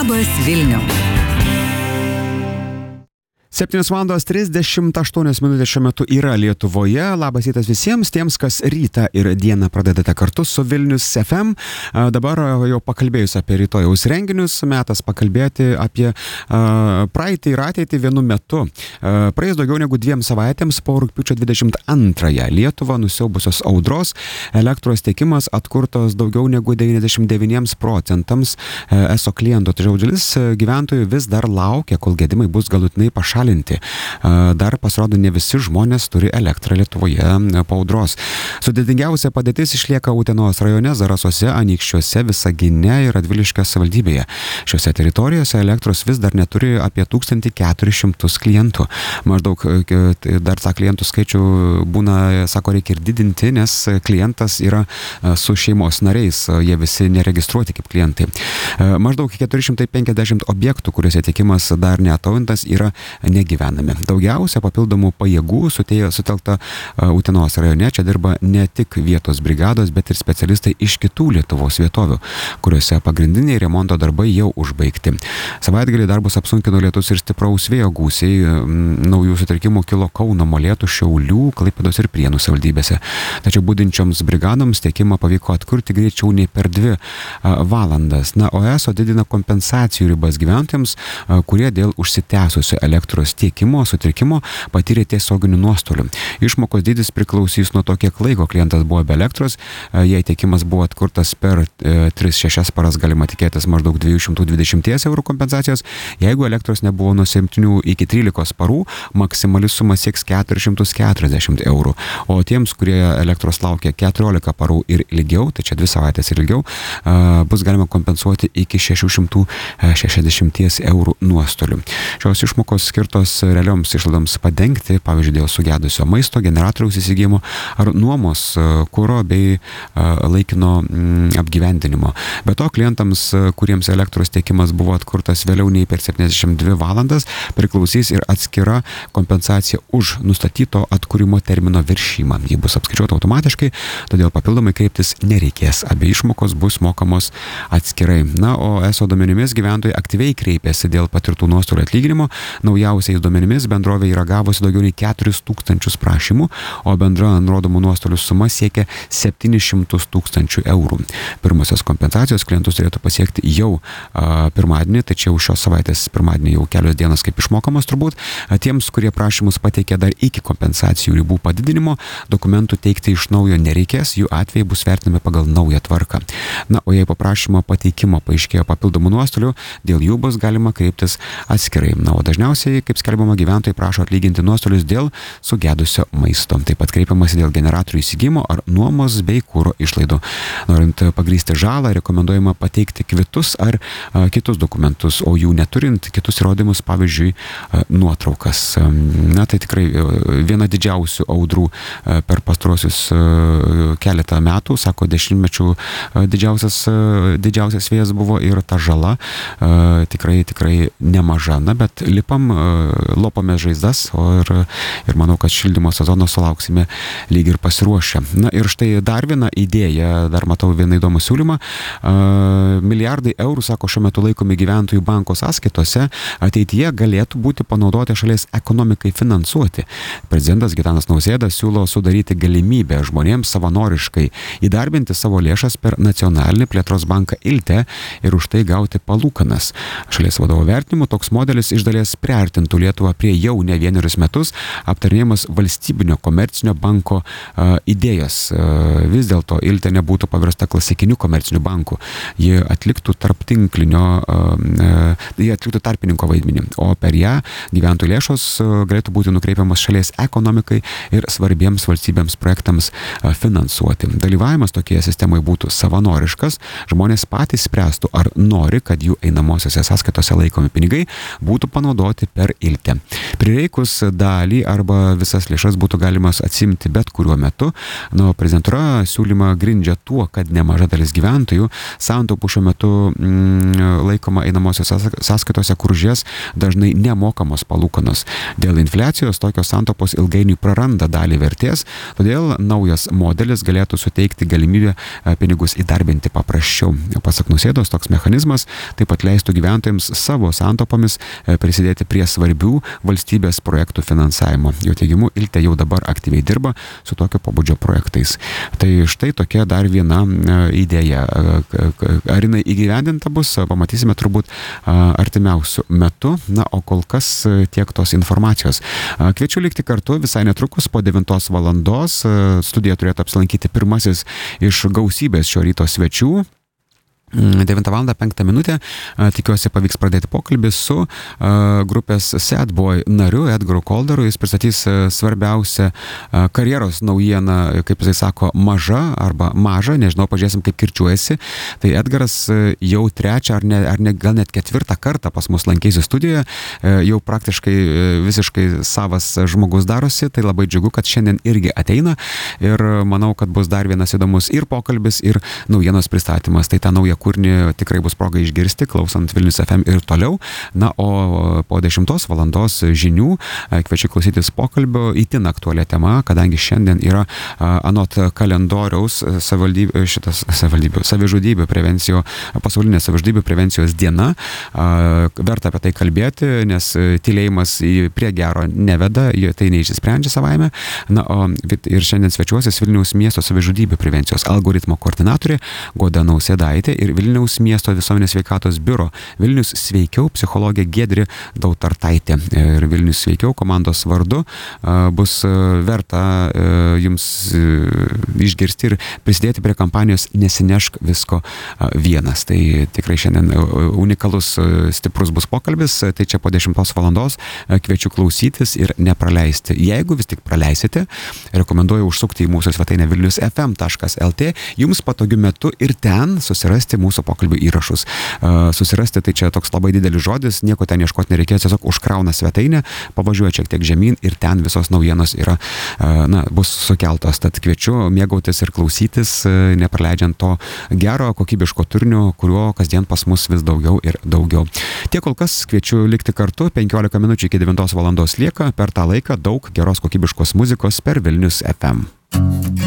Labas Vilniau. 7:38 šiuo metu yra Lietuvoje. Labas rytas visiems tiems, kas rytą ir dieną pradedate kartu su Vilnius FM. Dabar jau pakalbėjus apie rytojaus renginius, metas pakalbėti apie praeitį ir ateitį vienu metu. Praėjus daugiau negu 2 savaitėms po rugpjūčio 22-ąją Lietuvą nusiaubusios audros elektros tiekimas atkurtos daugiau negu 99% ESO klientų. Tačiau dalis gyventojų vis dar laukia, kol gedimai bus galutinai pašalinti. Dar pasirodo, ne visi žmonės turi elektrą Lietuvoje po audros. Sudėtingiausia padėtis išlieka Utenos rajone, Zarasuose, Anykščiuose, Visagine ir Radviliškio savivaldybėje. Šiuose teritorijose elektros vis dar neturi apie 1400 klientų. Maždaug dar tą klientų skaičių būna, sako, reikia ir didinti, nes klientas yra su šeimos nariais, jie visi neregistruoti kaip klientai. Maždaug 450 objektų, kuriuose tiekimas dar neatnaujintas, yra negyvenami. Daugiausia papildomų pajėgų sutelkta Utenos rajone. Čia dirba ne tik vietos brigados, bet ir specialistai iš kitų Lietuvos vietovių, kuriuose pagrindiniai remonto darbai jau užbaigti. Savaitgalį darbus apsunkino lietus ir stipraus vėjo gūsiai. Naujų sutrikimų kilo Kauno, Molėtų, Šiaulių, Klaipėdos ir Prienų savivaldybėse. Tačiau budinčioms brigadoms tiekimą pavyko atkurti greičiau nei per 2 valandas. O ESO didina kompensacijų ribas gyventojams, kurie dėl užsitęsusio elektros tiekimo sutrikimo patyrė tiesioginių nuostolių. Išmokos dydis priklausys nuo to, kiek laiko klientas buvo be elektros. Jei tiekimas buvo atkurtas per 3-6 paras, galima tikėtis maždaug 220 eurų kompensacijos. Jeigu elektros nebuvo nuo 7 iki 13 parų, maksimali suma sieks 440 eurų. O tiems, kurie elektros laukia 14 parų ir ilgiau, tai čia 2 savaitės ir ilgiau, bus galima kompensuoti iki 660 eurų nuostolių. Šios išmokos skirtos realioms išlaidoms padengti, pavyzdžiui, dėl sugedusio maisto, generatoriaus įsigijimo ar nuomos kuro bei laikino apgyvendinimo. Be to, klientams, kuriems elektros tiekimas buvo atkurtas vėliau nei per 72 valandas, priklausys ir atskira kompensacija už nustatyto atkūrimo termino viršymą. Ji bus apskaičiuota automatiškai, todėl papildomai kreiptis nereikės. Abi išmokos bus mokamos atskirai. O ESO duomenimis gyventojai aktyviai kreipėsi dėl patirtų nuostolių atlyginimo. Naujausiais duomenimis bendrovė yra gavusi daugiau nei 4000 prašymų, o bendra nurodomų nuostolių suma siekia 700 000 eurų. Pirmosios kompensacijos klientus turėtų pasiekti jau pirmadienį, tačiau šios savaitės pirmadienį jau kelios dienos kaip išmokamos turbūt. Tiems, kurie prašymus pateikė dar iki kompensacijų ribų padidinimo, dokumentų teikti iš naujo nereikės, jų atvejai bus vertinami pagal naują tvarką. O jei po prašymo pateikimo paaiškėjo papildomų nuostolių, dėl jų bus galima kreiptis atskirai. O dažniausiai, kaip skelbiama, gyventojai prašo atlyginti nuostolius dėl sugedusio maisto. Taip pat kreipiamasi dėl generatorių įsigijimo ar nuomos bei kuro išlaidų. Norint pagrįsti žalą, rekomenduojama pateikti kvitus ar kitus dokumentus, o jų neturint kitus įrodymus, pavyzdžiui, nuotraukas. Tai tikrai viena didžiausių audrų per pastaruosius keletą metų, sako, dešimtmečių didžiausias vėjas buvo ir ta žala tikrai nemaža. Bet lopame žaizdas ir manau, kad šildymo sezono sulauksime lyg ir pasiruošę. Ir štai dar viena idėja, dar matau vieną įdomų siūlymą. Milijardai eurų, sako, šiuo metu laikomi gyventojų banko sąskaitose, ateityje galėtų būti panaudoti šalies ekonomikai finansuoti. Prezidentas Gitanas Nausėda siūlo sudaryti galimybę žmonėms savanoriškai įdarbinti savo lėšas per nacionalinį plėtros banką ILTE ir už tai gauti palūkanas. Šalies vadovo vertinimu toks modelis iš dalies priartintų Lietuvą prie jau ne vienerius metus aptarinėjimas valstybinio komercinio banko idėjos. Vis dėlto ILTE nebūtų paversta klasikiniu komerciniu banku. Jie atliktų tarpininko vaidmenį, o per ją gyventojų lėšos galėtų būti nukreipiamas šalies ekonomikai ir svarbiems valstybėms projektams finansuoti. Dalyvavimas tokioje sistemoje būtų savanoriškas, žmonės patys spręstų, ar nori, kad jų einamosiose sąskaitose laikomi pinigai būtų panaudoti per ILTE. Prireikus dalį arba visas lėšas būtų galimas atsimti bet kuriuo metu. Prezidentūra siūlymą grindžia tuo, kad nemaža dalis gyventojų santaupų šiuo metu laikoma einamosiose sąskaitose, kur už jas dažnai nemokamos palūkanos. Dėl infliacijos tokios santaupos ilgainiui praranda dalį vertės, todėl naujas modelis galėtų suteikti galimybę pinigus įdarbinti paprasčiau. Pasak Nausėdos, naujas toks mechanizmas, taip pat leistų gyventojams savo santopomis prisidėti prie svarbių valstybės projektų finansavimo. Jo teigimu, Ilte jau dabar aktyviai dirba su tokio pobūdžio projektais. Tai štai tokia dar viena idėja. Ar jinai įgyvendinta bus, pamatysime turbūt artimiausių metų. Na, o kol kas tiek tos informacijos. Kviečiu likti kartu visai netrukus po 9 valandos. Studiją turėtų apsilankyti pirmasis iš gausybės šio ryto svečių. 9 val. 5 minutė. Tikiuosi pavyks pradėti pokalbį su grupės Sad Boy nariu Edgaru Koldaru. Jis pristatys svarbiausią karjeros naujieną, kaip jisai sako, maža arba maža, nežinau, pažiūrėsim, kaip kirčiuojasi. Tai Edgaras jau trečią ar gal net 4 kartą pas mus lankėsi studijoje, jau praktiškai visiškai savas žmogus darosi, tai labai džiugu, kad šiandien irgi ateina ir manau, kad bus dar vienas įdomus ir pokalbis, ir naujienos pristatymas. Tai ta nauja kūrinį tikrai bus proga išgirsti, klausant Vilnius FM ir toliau. Na, o po 10 valandos žinių kviečiu klausytis pokalbio itin aktualią temą, kadangi šiandien yra anot kalendoriaus savižudybių prevencijos, pasaulinė savižudybių prevencijos diena. Verta apie tai kalbėti, nes tylėjimas prie gero neveda, tai neišsisprendžia savaime. Na, ir šiandien svečiuosis Vilniaus miesto savižudybių prevencijos algoritmo koordinatorė Goda Nausėdaitė ir Vilniaus miesto visuomenės sveikatos biuro Vilnius sveikiau psichologė Giedrė Dautartaitė. Ir Vilnius sveikiau komandos vardu bus verta jums išgirsti ir prisidėti prie kampanijos Nesinešk visko vienas. Tai tikrai šiandien unikalus, stiprus bus pokalbis, tai čia po 10 valandos kviečiu klausytis ir nepraleisti. Jeigu vis tik praleisite, rekomenduoju užsukti į mūsų svetainę vilniusfm.lt, jums patogiu metu ir ten susirasti mūsų pokalbių įrašus. Susirasti, tai čia toks labai didelis žodis, nieko ten ieškoti nereikės, tiesiog užkrauna svetainę, pavažiuoja šiek tiek žemyn ir ten visos naujienos yra, bus sukeltos. Tad kviečiu mėgautis ir klausytis, nepraleidžiant to gero, kokybiško turinio, kurio kasdien pas mus vis daugiau ir daugiau. Tiek kol kas kviečiu likti kartu, 15 minučių iki 9 valandos lieka, per tą laiką daug geros kokybiškos muzikos per Vilnius FM.